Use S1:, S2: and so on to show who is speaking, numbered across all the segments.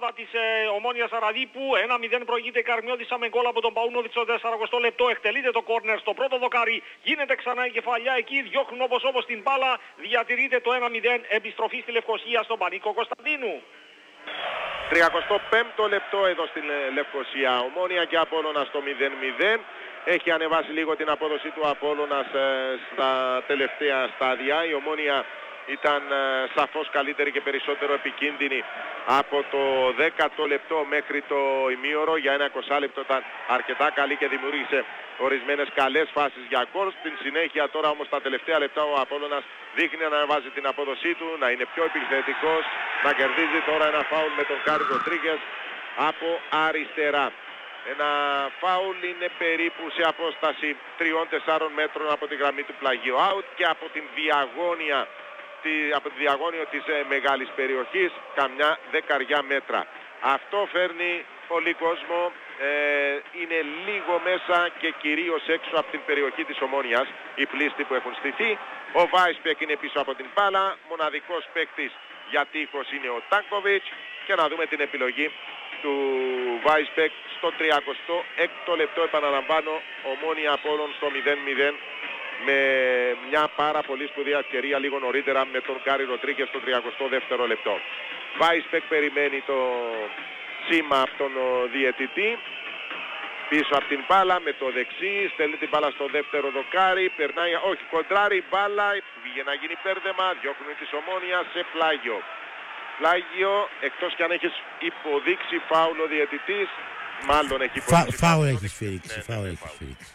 S1: ομάδα της Ομόνοιας Αραδίπου. 1-0 προηγείται η Καρμιώτισσα με γκολ από τον Παούνοβιτς στο 40 λεπτό. Εκτελείται το κόρνερ στο πρώτο δοκάρι. Γίνεται ξανά η κεφαλιά εκεί. Διώχνουν όπως την μπάλα. Διατηρείται το 1-0. Επιστροφή στη Λευκοσία στον Πανίκο Κωνσταντίνου.
S2: 35ο λεπτό εδώ στην Λευκοσία. Ομόνια και Απόλλωνας στο 0-0. Έχει ανεβάσει λίγο την απόδοση του Απόλλωνας στα τελευταία στάδια. Η Ομόνια ήταν σαφώς καλύτερη και περισσότερο επικίνδυνη από το 10ο λεπτό μέχρι το ημίωρο. Για ένα 20 λεπτό ήταν αρκετά καλή και δημιούργησε ορισμένες καλές φάσεις για γκολ. Στην συνέχεια τώρα όμως τα τελευταία λεπτά ο Απόλλωνας δείχνει να ανεβάζει την απόδοσή του, να είναι πιο επιθετικός, να κερδίζει τώρα ένα φάουλ με τον Κάρι Ροντρίγκες από αριστερά. Ένα φάουλ είναι περίπου σε απόσταση 3-4 μέτρων από τη γραμμή του πλαγίου out και από την διαγώνια από τη διαγώνιο της μεγάλης περιοχής καμιά 10 μέτρα. Αυτό φέρνει πολύ κόσμο, είναι λίγο μέσα και κυρίως έξω από την περιοχή της Ομόνοιας οι πλήστοι που έχουν στηθεί. Ο Βάισπεκ είναι πίσω από την μπάλα, μοναδικός παίκτης για τείχος είναι ο Τάνκοβιτς και να δούμε την επιλογή του Βάισπεκ στο 36ο λεπτό. Επαναλαμβάνω, Ομόνια Απόλλων στο 0-0 με μια πάρα πολύ σπουδαία ευκαιρία λίγο νωρίτερα με τον Κάρι Ροντρίγκες στο 32ο λεπτό. Βάισπεκ περιμένει το σήμα από τον διαιτητή. Πίσω από την μπάλα με το δεξί, στέλνει την μπάλα στο δεύτερο δοκάρι, περνάει, όχι κοντράρει μπάλα, πήγε να γίνει πέρδεμα, διώχνουν της Ομόνοιας σε πλάγιο. Πλάγιο, εκτός κι αν έχεις υποδείξει φάουλ ο διαιτητής, μάλλον έχει υποδείξει
S3: φάουλ έχει σφυρίξει, φάουλ έχει σφυρίξει.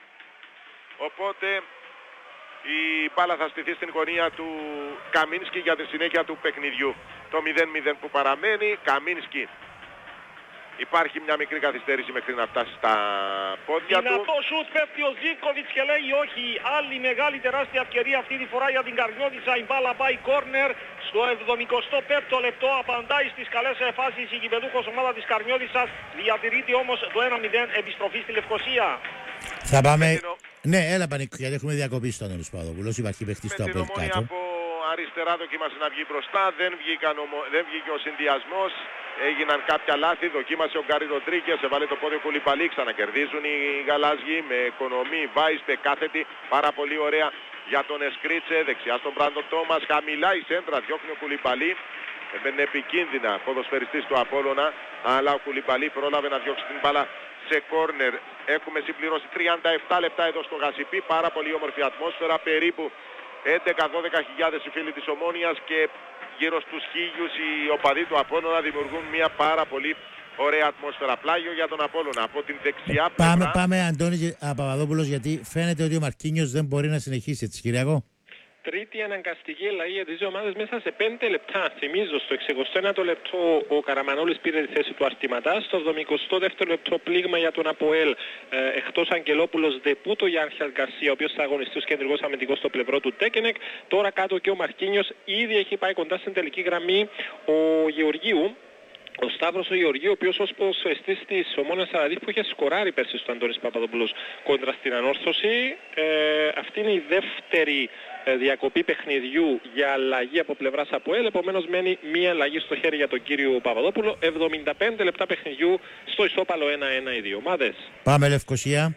S2: Οπότε η μπάλα θα στηθεί στην γωνία του Καμίνσκι για τη συνέχεια του παιχνιδιού. Το 0-0 που παραμένει, Καμίνσκι. Υπάρχει μια μικρή καθυστέρηση μέχρι να φτάσει στα πόδια του.
S1: Δυνατό σουτ, πέφτει ο Ζίκοβιτς και λέει όχι. Άλλη μεγάλη τεράστια ευκαιρία αυτή τη φορά για την Καρμιώτισσα. Η μπάλα πάει κόρνερ στο 75ο λεπτό. Απαντάει στις καλές φάσεις η γηπεδούχος ομάδα της Καρμιώτισσας. Διατηρείται όμως το 1-0, επιστροφή στη Λευκοσία.
S3: Θα πάμε... Ναι, έλα Πανίκο, γιατί έχουμε διακοπή στον Νέλος Παπαδόπουλος. Υπάρχει παίχτης στο
S2: Απέλ κάτω. Από αριστερά δοκίμασε να βγει μπροστά, δεν βγήκε ο συνδυασμός. Έγιναν κάποια λάθη, δοκίμασε ο Γκάρι Ροντρίγκες, έβαλε το πόδι Κουλιμπαλί, ξανακερδίζουν οι γαλάζιοι με οικονομή, Βάισπεκ κάθετη, πάρα πολύ ωραία για τον Εσκρίτσε, δεξιά στον Μπράντο Τόμας, χαμηλά η σέντρα, διώχνει ο Κουλιμπαλί, έμπαινε επικίνδυνα ποδοσφαιριστής του Απόλλωνα, αλλά ο Κουλιμπαλί πρόλαβε να διώξει την μπάλα σε κόρνερ. Έχουμε συμπληρώσει 37 λεπτά εδώ στο Γασιπί, πάρα πολύ όμορφη ατμόσφαιρα, περίπου 11-12 οι φίλοι της Ομόνοιας και γύρω στους 1000 οι οπαδοί του Απόλλωνα δημιουργούν μια πάρα πολύ ωραία ατμόσφαιρα. Πλάγιο για τον Απόλλωνα από την δεξιά πλευρά.
S3: Πάμε Αντώνη Παπαδόπουλος, γιατί φαίνεται ότι ο Μαρκίνιος δεν μπορεί να συνεχίσει, έτσι Κυριακό.
S4: Τρίτη αναγκαστική αλλαγή για τις δύο ομάδες μέσα σε 5 λεπτά. Θυμίζω, στο 61ο λεπτό ο Καραμανόλης πήρε τη θέση του Αρτηματά. Στο 72ο λεπτό πλήγμα για τον Αποέλ. Εκτός Αγγελόπουλος Δεπούτο για Άρχιας Γκαρσία, ο οποίος θα αγωνιστεί ως κεντρικός αμυντικός στο πλευρό του Τέκενεκ. Τώρα κάτω και ο Μαρκίνιος. Ήδη έχει πάει κοντά στην τελική γραμμή ο Γεωργίου. Ο Σταύρος ο Γεωργίου, ο οποίος ως ποδοσφαιριστής της Ομόνοιας Αραδίπου είχε σκοράρει πέρσι στο Αντώνης Παπαδόπουλος κόντρα στην Ανόρθωση. Αυτή είναι η δεύτερη διακοπή παιχνιδιού για αλλαγή από πλευράς ΑΠΟΕΛ. Επομένως μένει μία αλλαγή στο χέρι για τον κύριο Παπαδόπουλο. 75 λεπτά παιχνιδιού στο ισόπαλο 1-1 οι δύο ομάδες.
S3: Πάμε Λευκοσία.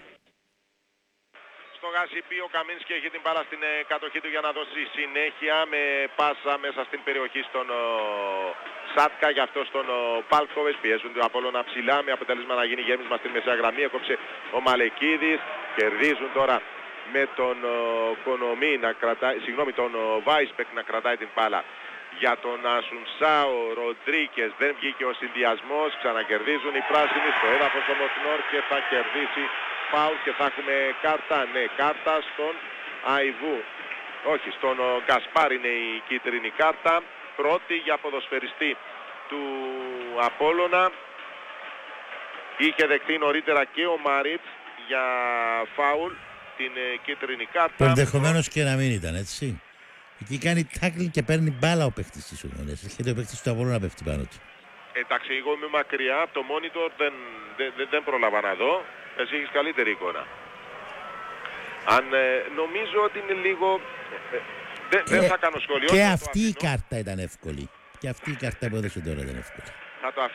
S2: Στο Γασιπί ο Καμίνσκι έχει την μπάλα στην κατοχή του για να δώσει συνέχεια με πάσα μέσα στην περιοχή στον Σάτκα, γι' αυτό στον Πάλκοβες. Πιέζουν τον Απόλλωνα ψηλά με αποτέλεσμα να γίνει γέμισμα στην μεσαία γραμμή. Έκοψε ο Μαλεκίδης. Κερδίζουν τώρα με τον Κονομή να κρατάει, τον Βάισπεκ να κρατάει την μπάλα για τον Ασουνσάο Ροντρίκες. Δεν βγήκε ο συνδυασμός. Ξανακερδίζουν οι πράσινοι στο έδαφος των Μοτνόρ και θα κερδίσει φάουλ και θα έχουμε κάρτα. Ναι, κάρτα στον Αϊβού. Όχι, στον Γκασπάρ είναι η κίτρινη κάρτα. Πρώτη για ποδοσφαιριστή του Απόλλωνα. Είχε δεχτεί νωρίτερα και ο Μάριτς για φάουλ την κίτρινη κάρτα.
S3: Ενδεχομένως και να μην ήταν, έτσι. Εκεί κάνει τάκλινγκ και παίρνει μπάλα ο παίχτης της Ομόνοιας. Έρχεται ο παίχτης του Απόλλωνα να πέφτει πάνω του.
S2: Εντάξει, εγώ είμαι μακριά από το monitor, δεν πρόλαβα να δω. Εσύ έχεις καλύτερη εικόνα. Αν νομίζω ότι είναι λίγο... δεν θα κάνω σχολείο.
S3: Και αυτή η κάρτα ήταν εύκολη. Και αυτή η κάρτα που έδωσε τώρα ήταν εύκολη.
S2: Θα το